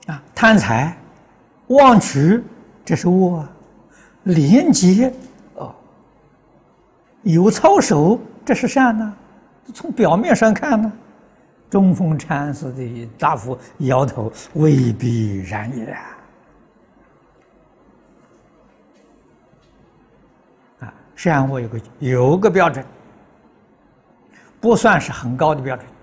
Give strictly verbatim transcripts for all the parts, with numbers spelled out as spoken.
啊，贪财、妄取，这是恶啊；廉洁，哦，有操守，这是善呢、啊。从表面上看呢，中峰禅师的大夫摇头，未必然也啊。啊，善恶有个有个标准，不算是很高的标准。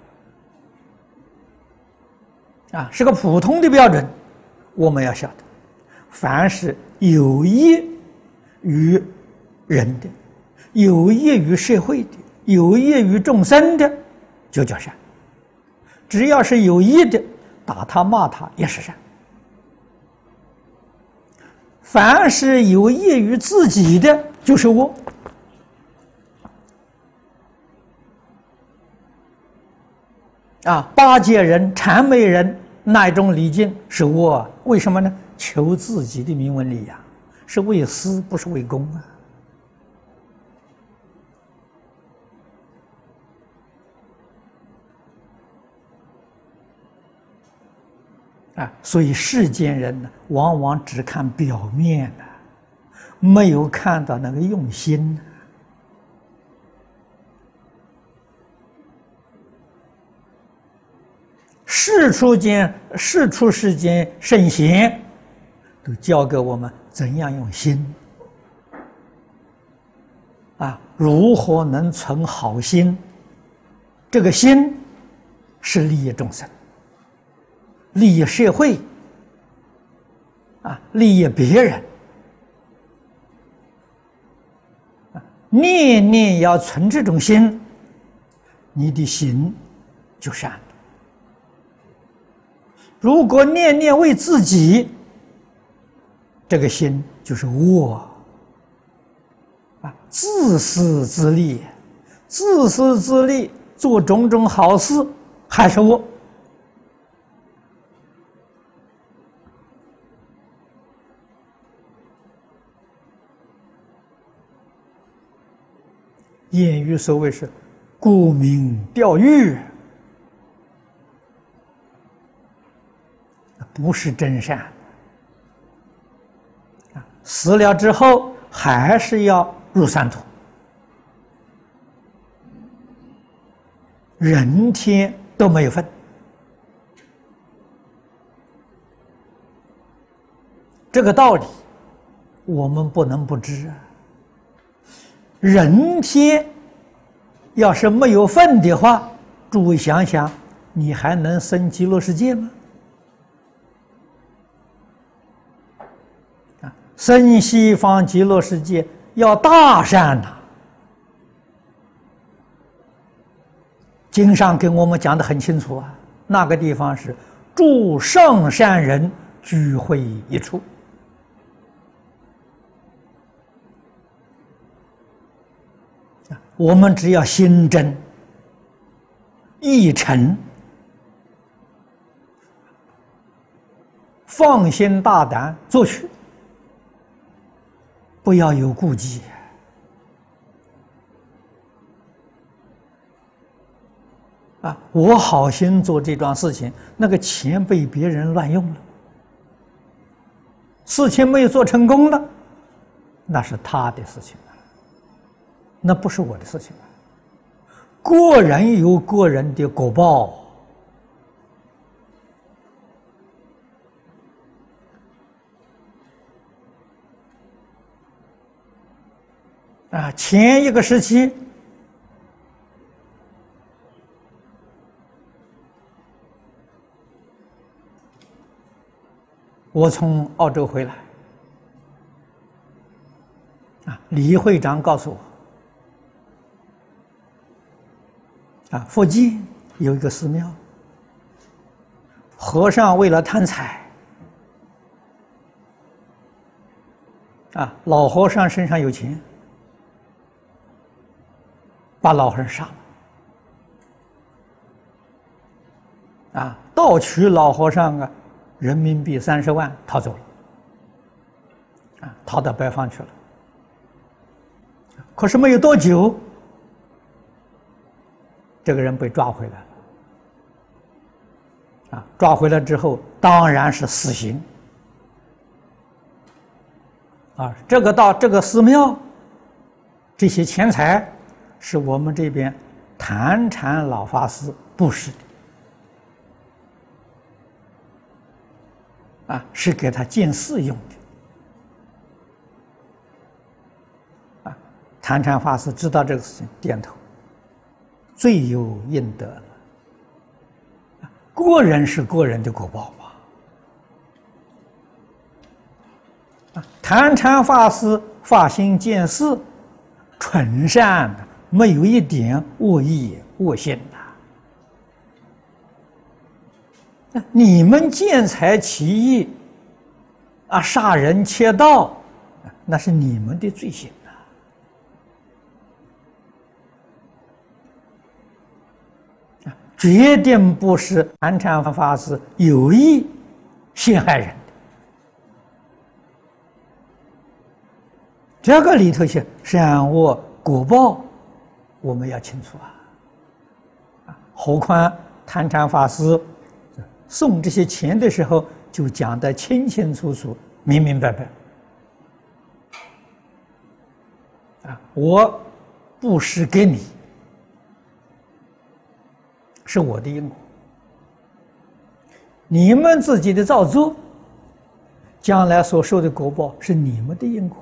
啊，是个普通的标准，我们要晓得，凡是有益于人的、有益于社会的、有益于众生的，就叫善。只要是有益的，打他骂他也是善。凡是有益于自己的，就是恶。啊，巴结人、谄媚人那一种礼敬是恶，为什么呢？求自己的名闻利养，是为私，不是为公啊！啊，所以世间人呢，往往只看表面呢，没有看到那个用心呢。世出间，世出世间圣贤都教给我们怎样用心啊，如何能存好心？这个心是利益众生、利益社会啊，利益别人啊，念念要存这种心，你的心就善了。如果念念为自己，这个心就是恶啊，自私自利，自私自利，做种种好事还是恶。谚语所谓是“沽名钓誉”。不是真善啊！死了之后还是要入三途，人天都没有份。这个道理我们不能不知啊！人天要是没有份的话，诸位想想，你还能生极乐世界吗？生西方极乐世界要大善呐、啊，经上跟我们讲得很清楚啊，那个地方是诸上善人聚会一处我们只要心真意诚，放心大胆做去，不要有顾忌啊！我好心做这桩事情，那个钱被别人乱用了，事情没有做成功了，那是他的事情啊，那不是我的事情啊。个人有个人的果报。啊，前一个时期，我从澳洲回来，啊，李会长告诉我，啊，附近有一个寺庙，和尚为了贪财，啊，老和尚身上有钱。把老和尚杀了，啊，盗取老和尚啊人民币三十万，逃走了，啊，逃到北方去了。可是没有多久，这个人被抓回来了， 啊，抓回来之后当然是死刑。啊，这个到这个寺庙，这些钱财是我们这边坛禅老法师布施的，啊，是给他建寺用的。啊，坛禅法师知道这个事情，点头，罪有应得了。个人是个人的果报吧。啊，坛禅法师发心建寺，纯善的，没有一点恶意恶心的。你们见财起意，啊，杀人窃盗，那是你们的罪行啊！决定不是坛禅法师有意陷害人。这个里头些善恶果报，我们要清楚啊！何况坛禅法师送这些钱的时候，就讲得清清楚楚、明明白白。啊，我布施给你，是我的因果；你们自己的造作，将来所受的果报是你们的因果。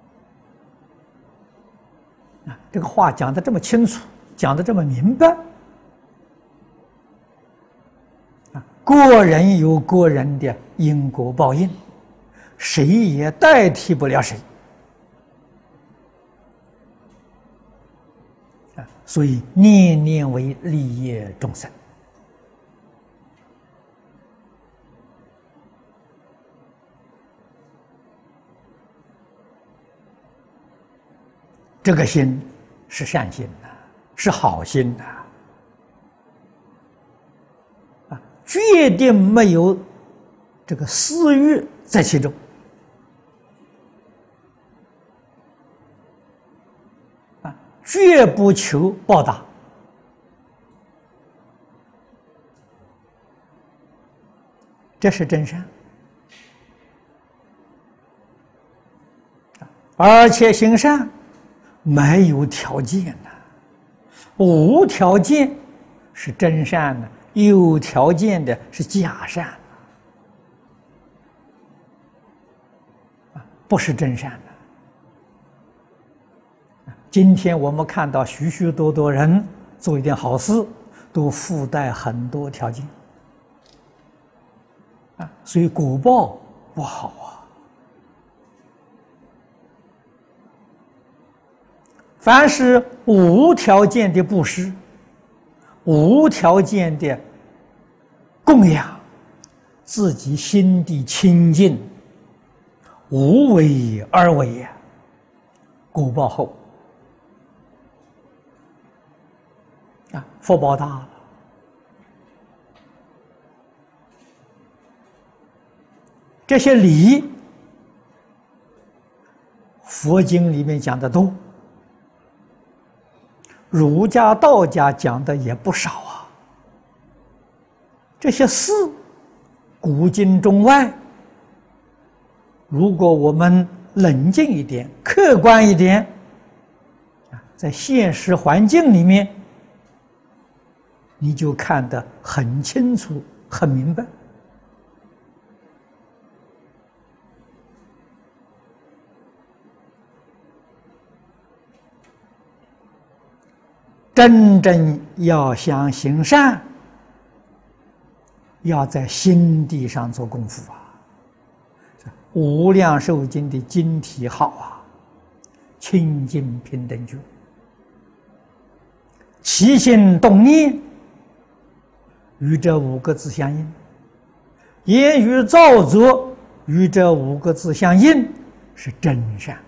啊，这个话讲得这么清楚，讲得这么明白，啊，个人有个人的因果报应，谁也代替不了谁。啊，所以念念为利益众生。这个心是善心的，是好心的，啊，决定没有这个私欲在其中，啊，绝不求报答，这是真善，而且行善没有条件的，无条件是真善的，有条件的是假善的，不是真善的。今天我们看到许许多多人做一点好事，都附带很多条件，啊，所以果报不好啊。凡是无条件的布施，无条件的供养，自己心地清净，无为而为呀，果报厚啊，福报大了。这些理，佛经里面讲的多。儒家、道家讲的也不少啊。这些事，古今中外，如果我们冷静一点、客观一点，啊，在现实环境里面，你就看得很清楚、很明白。真正要想行善，要在心地上做功夫啊！无量寿经的经题好啊，清净平等觉，起心动念与这五个字相应，言语造作与这五个字相应，是真善。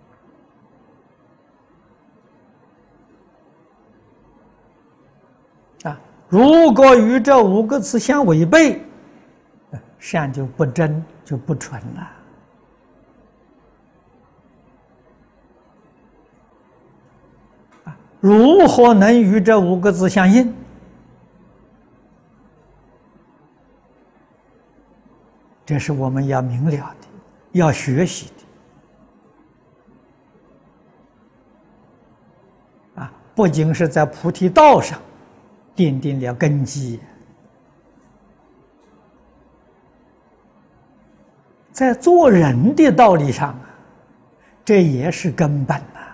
啊，如果与这五个字相违背，善就不真，就不纯了。啊，如何能与这五个字相应？ 这是我们要明了的，要学习的。啊，不仅是在菩提道上奠定了根基，在做人的道理上啊，这也是根本呐。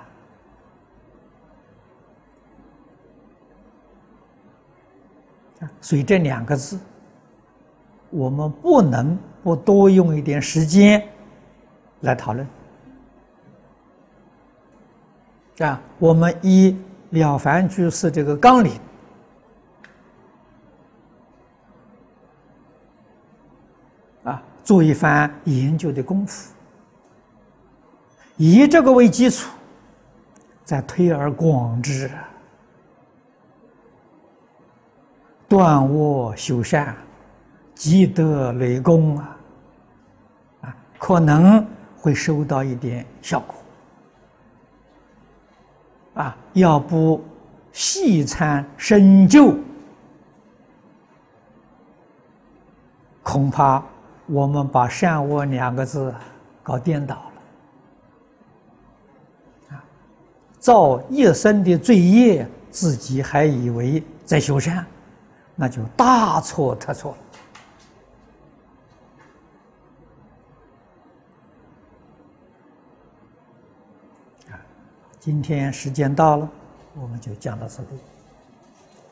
所以这两个字，我们不能不多用一点时间来讨论。啊，我们以了凡居士这个纲领，啊，做一番研究的功夫，以这个为基础，再推而广之，断恶修善，积德累功啊，啊，可能会收到一点效果。啊，要不细参深究，恐怕我们把善恶两个字搞颠倒了。啊，造一生的罪业，自己还以为在修善，那就大错特错了。今天时间到了，我们就讲到这里。